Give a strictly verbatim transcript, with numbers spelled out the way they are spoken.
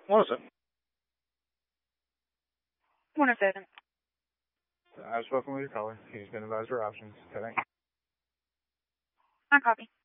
What is it? one oh seven. I've spoken with your caller. He's been advised your options. Okay, thanks. I copy.